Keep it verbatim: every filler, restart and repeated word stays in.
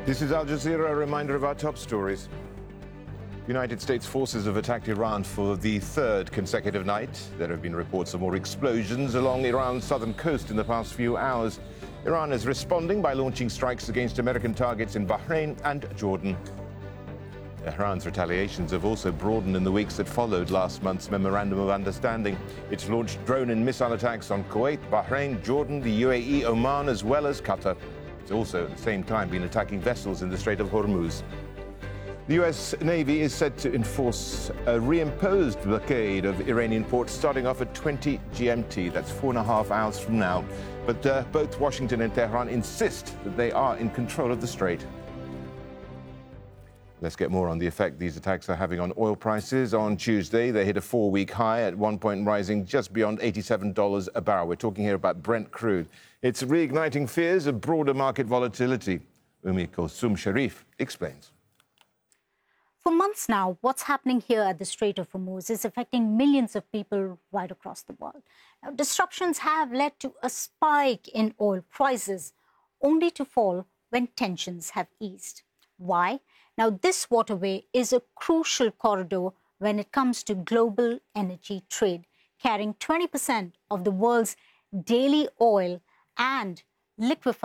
This is Al Jazeera, a reminder of our top stories. United States forces have attacked Iran for the third consecutive night. There have been reports of more explosions along Iran's southern coast in the past few hours. Iran is responding by launching strikes against American targets in Bahrain and Jordan. Iran's retaliations have also broadened in the weeks that followed last month's Memorandum of Understanding. It's launched drone and missile attacks on Kuwait, Bahrain, Jordan, the U A E, Oman, as well as Qatar. It's also at the same time been attacking vessels in the Strait of Hormuz. The U S Navy is said to enforce a reimposed blockade of Iranian ports starting off at twenty G M T. That's four and a half hours from now. But uh, both Washington and Tehran insist that they are in control of the strait. Let's get more on the effect these attacks are having on oil prices. On Tuesday, they hit a four-week high, at one point rising just beyond eighty-seven dollars a barrel. We're talking here about Brent crude. It's reigniting fears of broader market volatility. Umi Kulsum Sharif explains. For months now, what's happening here at the Strait of Hormuz is affecting millions of people right across the world. Now, disruptions have led to a spike in oil prices, only to fall when tensions have eased. Why? Now, this waterway is a crucial corridor when it comes to global energy trade, carrying twenty percent of the world's daily oil and liquefied